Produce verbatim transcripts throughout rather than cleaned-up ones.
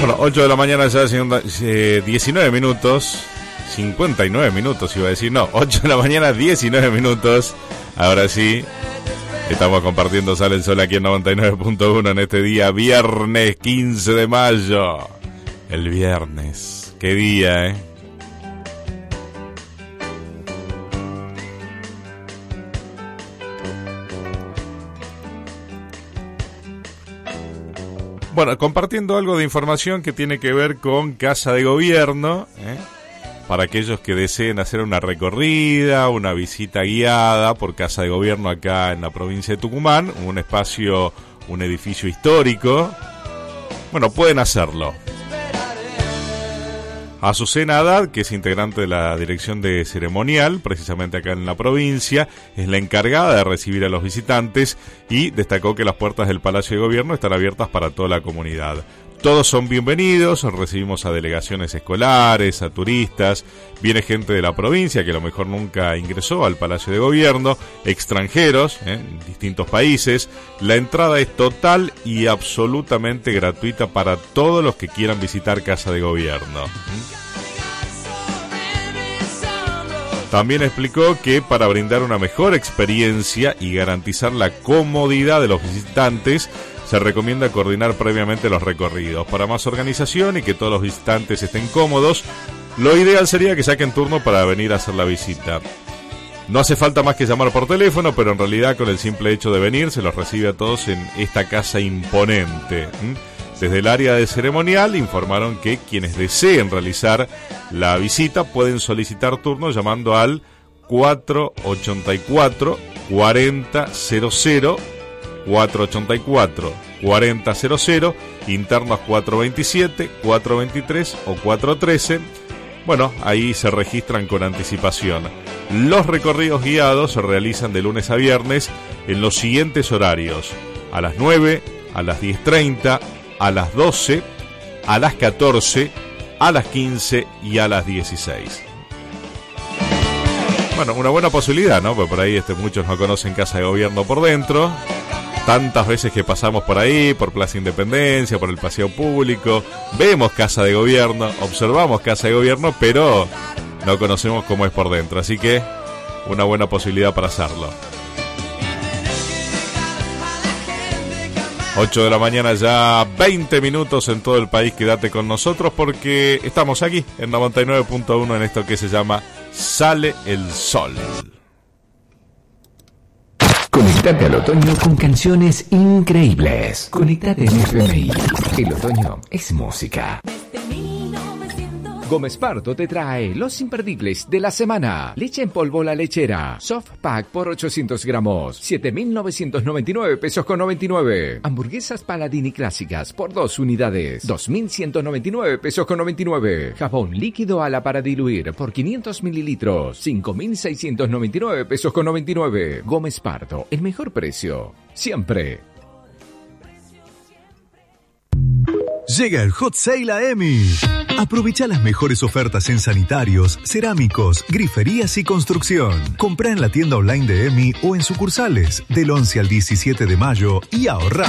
Bueno, ocho de la mañana ya, eh, diecinueve minutos, cincuenta y nueve minutos iba a decir, no, ocho de la mañana, diecinueve minutos. Ahora sí, estamos compartiendo Sale el Sol aquí en noventa y nueve punto uno en este día, viernes quince de mayo. El viernes, qué día, ¿eh? Bueno, compartiendo algo de información que tiene que ver con Casa de Gobierno, ¿eh? Para aquellos que deseen hacer una recorrida, una visita guiada por Casa de Gobierno acá en la provincia de Tucumán, un espacio, un edificio histórico, bueno, pueden hacerlo. Azucena Haddad, que es integrante de la dirección de ceremonial, precisamente acá en la provincia, es la encargada de recibir a los visitantes y destacó que las puertas del Palacio de Gobierno están abiertas para toda la comunidad. Todos son bienvenidos, recibimos a delegaciones escolares, a turistas, viene gente de la provincia que a lo mejor nunca ingresó al Palacio de Gobierno, extranjeros, ¿eh? en distintos países. La entrada es total y absolutamente gratuita para todos los que quieran visitar Casa de Gobierno. También explicó que para brindar una mejor experiencia y garantizar la comodidad de los visitantes, se recomienda coordinar previamente los recorridos. Para más organización y que todos los visitantes estén cómodos, lo ideal sería que saquen turno para venir a hacer la visita. No hace falta más que llamar por teléfono, pero en realidad con el simple hecho de venir se los recibe a todos en esta casa imponente. Desde el área de ceremonial informaron que quienes deseen realizar la visita pueden solicitar turno llamando al cuatro ocho cuatro, cuarenta cero cero, cuatro ocho cuatro, cuarenta cero cero, internos cuatro veintisiete, cuatro veintitrés o cuatro trece. Bueno, ahí se registran con anticipación. Los recorridos guiados se realizan de lunes a viernes en los siguientes horarios: a las nueve, a las diez treinta, a las doce, a las catorce, a las quince y a las dieciséis. Bueno, una buena posibilidad, ¿no? Porque por ahí este, muchos no conocen Casa de Gobierno por dentro. Tantas veces que pasamos por ahí, por Plaza Independencia, por el Paseo Público, vemos Casa de Gobierno, observamos Casa de Gobierno, pero no conocemos cómo es por dentro. Así que una buena posibilidad para hacerlo. ocho de la mañana ya, veinte minutos en todo el país. Quédate con nosotros porque estamos aquí en noventa y nueve punto uno en esto que se llama Sale el Sol. Conectate al otoño con canciones increíbles. Conectate en F M I. El otoño es música. Gómez Pardo te trae los imperdibles de la semana. Leche en polvo La Lechera, soft pack por ochocientos gramos, siete mil novecientos noventa y nueve pesos con noventa y nueve. Hamburguesas Paladini clásicas por dos unidades, dos mil ciento noventa y nueve pesos con noventa y nueve. Jabón líquido ala para diluir por quinientos mililitros, cinco mil seiscientos noventa y nueve pesos con noventa y nueve. Gómez Pardo, el mejor precio, siempre. Llega el Hot Sale a EMI. Aprovecha las mejores ofertas en sanitarios, cerámicos, griferías y construcción. Comprá en la tienda online de EMI o en sucursales del once al diecisiete de mayo y ahorrá.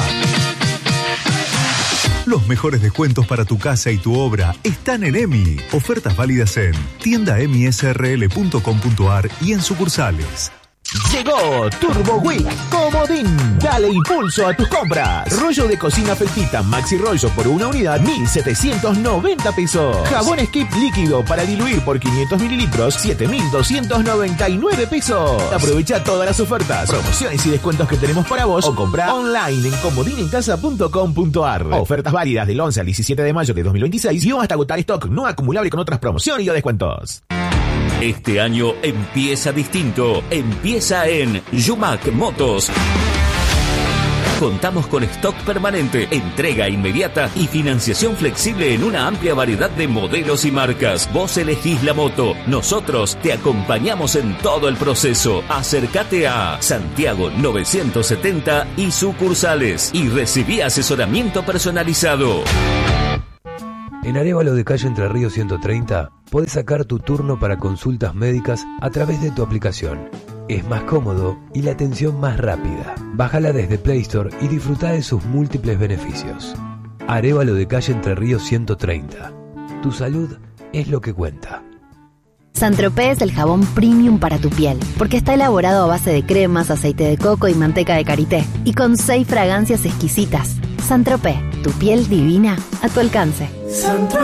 Los mejores descuentos para tu casa y tu obra están en EMI. Ofertas válidas en tienda emi s r l punto com punto a r y en sucursales. Llegó Turbo Week Comodín. Dale impulso a tus compras. Rollo de cocina Felpita Maxi Rollo por una unidad, mil setecientos noventa pesos. Jabón Skip líquido para diluir por quinientos mililitros, siete mil doscientos noventa y nueve pesos. Aprovecha todas las ofertas, promociones y descuentos que tenemos para vos o compra online en comodinencasa punto com punto a r. Ofertas válidas del once al diecisiete de mayo de dos mil veintiséis y hasta agotar stock no acumulable con otras promociones y o descuentos. Este año empieza distinto. Empieza en Yumac Motos. Contamos con stock permanente, entrega inmediata y financiación flexible en una amplia variedad de modelos y marcas. Vos elegís la moto, nosotros te acompañamos en todo el proceso. Acércate a Santiago novecientos setenta y sucursales y recibí asesoramiento personalizado. En Arévalo de calle Entre Ríos ciento treinta, podés sacar tu turno para consultas médicas a través de tu aplicación. Es más cómodo y la atención más rápida. Bájala desde Play Store y disfruta de sus múltiples beneficios. Arévalo de calle Entre Ríos ciento treinta. Tu salud es lo que cuenta. Saint-Tropez es el jabón premium para tu piel, porque está elaborado a base de cremas, aceite de coco y manteca de karité, y con seis fragancias exquisitas. Saint-Tropez, tu piel divina a tu alcance.